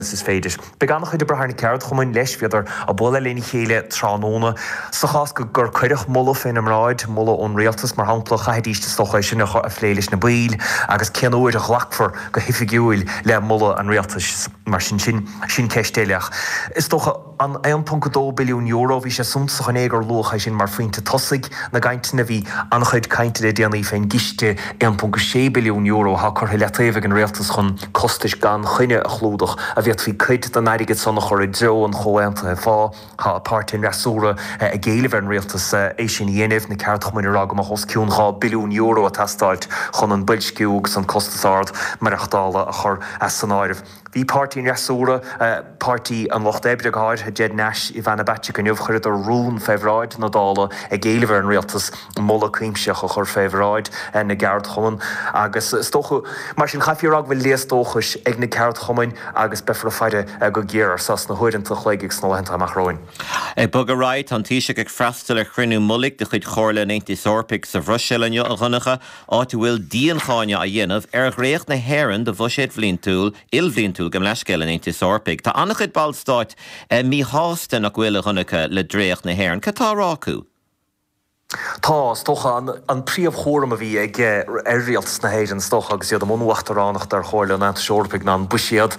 is féidir. Began chuid de brethna ceart chumainn leis bhíodar a bula léna chéile tránóna sa chás go gur chuireach mulla féin amráid mulla ón réaltas mar hampla chaidíiste stocha sin a phléilis na bíl agus ceanúir a ghlachfar go hifigiúil le mulla an réaltas mar sin ceistéileach. Is stocha an 1.2 billiún euro bhí sé sumsach an éigear lucha sin mar faointe tosaigh na gaiintina bhí an chuid cainte le déanaí féin giste 1.6 billiún euro ha chur le taobh an réaltas chun costais gan chuine a chlúdach a bhíad fhí cuid den airigid sanna chur deo an chohaanta fá ha apáirtin rasúra a géileh an réaltas é sin dhéanamh na ceart chumainn ragam a hosciún 2 billiún euro a testáilt chun an builsciúg san costasard mar achtála a chur as san áirih. Bhí pártín rasúra pártí an locht ébre gáir a jed neis I bhena bete go neomhchuid ar rún febhráid na dála a géileh an réaltas mulla cuimseach a chur febhráid na geart chumainn agus stocha mar sin chafiúrag bhfuil léastóchas ag na ceart chumainn agus befra feide go géar sas na huiiranta chléigh snóhaint amach roin. Bug a ráid an tíise ag freistal a chruinú mullig de chuid chóirle 90 sorpic sa bhruisileine a ghunacha áit bhfuil díon cháine a dhéanamh ar réocht na héireann de bhuiséad bhlíntúil ilbhlíntúil gom leisceile 90 sorpic. Tá annach chuid ballstáit mí hástan a bhfuil a ghunacha le dréocht na héireann. Catá rácú? Tá stocha an príomh chóram a bhí ag réaltas na héireann stocha agus iad am mhaachtaránach ar chóirle na seorpaigh ná an buisiad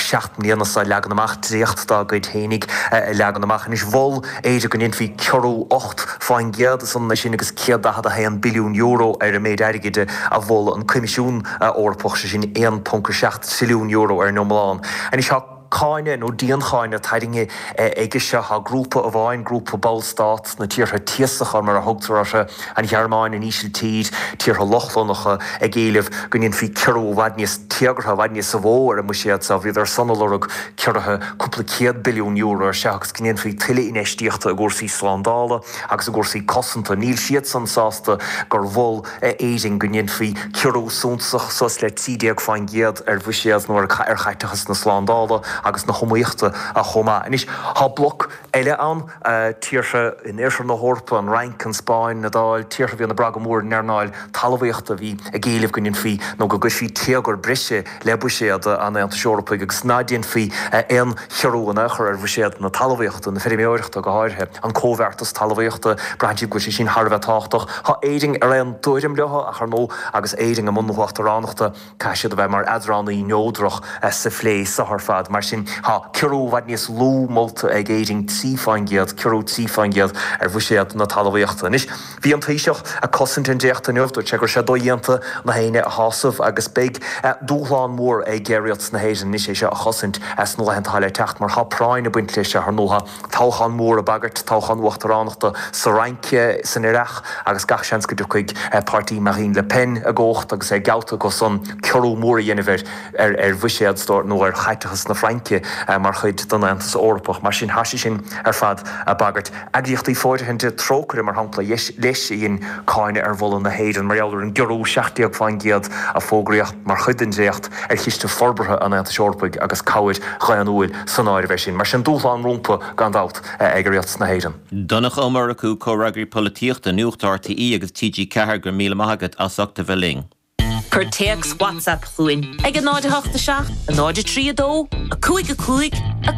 7 mbliana sa legan amach tríocht dá go ténig legan amach is bhil éidir go níon bhí ceú 8 fáin gead san na sin agus cead a 1 billiún euro ar a méid airigide a bhil an comisiún orpach sin 1.7 trilliún euro ar nómláán. Is Cáine nó díon cháine tairinge ige se ha grúpa a bháin grúpa ballstát na tíortha tíosacha mar a thugtarráise an Ghearmáin in ísil tíd tíortha lochlónacha a géileh go níon fhí ceú bhaidníos teagartha bhaidníos sa bhór a muisiad sa bhíad ar sanalorug ceartha cúpla 100 billiún euro ar se agus go níon fhí tuile inéistíochta a gcúrsaí slandála agus a gcúrsaí cosanta níl siad san sásta gur bhil éing go níon fhí ceú súnsach sos le tídeag fáin géad ar bhuisiad nó ar chaitechas na slandála agus na chomaíochta a chomá. Is há bloc eile an tíortha in éisir na hórpa an rank an Spáin na dáil tíortha bhí na Bragamór nearnáil talmhaíochta bhí a géileh go níon fhí nó go gusí teagar brise le buisiad an seorpa agus nádíon fhí an cheúna chur ar bhuisiad na talmhaíochta na féimeoireachta go háirthe an cóhhartas talmhaíochta brandí go sin Harbheith táchtach Tá éing ar an dúirim leha a chu nó agus éing am mhaachtaránachta caiisiad a bheith mar adranaí nódrach sa phlé sa fad mar sin ha ceú bhaid níos lú molta ag éing tífáin géad ceú tífáin géad ar bhuisiad na talmhaíochta. Is bhí an taoiseach a cosint an déachta nuachtar tegur sé dóíanta na héine a hásamh agus beag dúláán mór ag géireacht na héidir níos sé a chosint as nó lehan thaile techt mar hapráin a buint léise ar nóha táchan mór a bagart táchan uachtaránachta sa ranke san ireach agus gach seans go chuig Partí Marine Le Pen a ggócht agus é gauta go son ceú mór a dhéanamh ar bhuisiad stór nó ar chaitechas na Franke mar chuid don antas orpach mar sin hasisi sin ar fad a bagart agríochtaí fóidirthainte trócair mar hampla leis íon cáine ar bhil na héireann mar eall an gearú 60 fáin géad a fógraíocht mar chuidan déocht ar chiiste forbartha an antas orpaig agus cabhaid chaanúil san áirih sin mar sin dúláán rúmpa gan dát ag réaltas na héireann. Donnach ómar acu córagraí políocht a nuachtartaí agus TG cethir gur míle maigad as achta bheling. Cur teags WhatsApp chuin ag an náide 87, an náide 32, a cúig.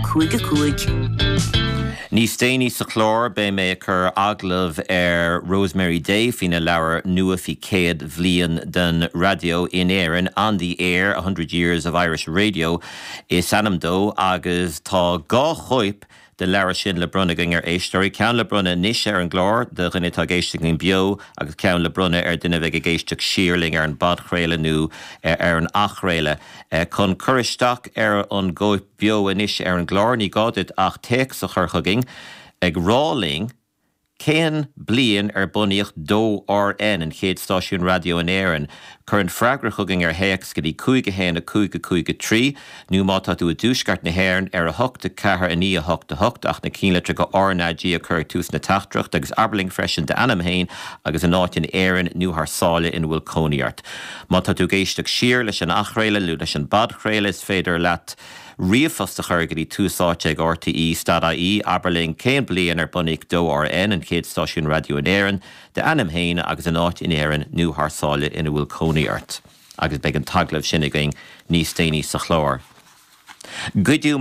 Níos déanaí sa chlár bé mé chur aglah ar Rosemary Day fina leabhar nua fi céad bhliain den radio in éireann on the air 100 years of Irish radio is Sanamdó agus tá gá choip de leabhar sin le brunna ging ar éisteoirí ceann le brunna níos ar an glár de rinne tá géisteach in bio agus ceann le brunna ar duine bheith géisteach siirling ar an badchréile nó ar an achréile chun curisteach ar an ggóip bio inis ar an glár ní gáid ach teach sa churchaging ag ráling céan blian ar bunaíocht 2RN an chéad stáisiún radio in éireann chur an freagrachugging ar héach go dtí 5 nú má tá tú a dúsgart na héireann ar a 8 a ní a 8 ach na cíletre go RNG a chur tús na tachtreacht agus aberling freisin de anamhéin agus an áit in éireann nó th sáile in bhfuil cóníart. Má tá tú géisteach siar leis an achréile lú leis an badchréile is féidir leat riamhfos a chur go dtí túsáte ag RTE Stad.ie aberling céan blian ar bunaíocht 2RN an chéad stáisiún radio in éireann de anamhéin agus an áit in éireann nó th sáile ina bhfuil cóníart. Agus beag an taglah sinna going níos déanaí sa chlár. Goodú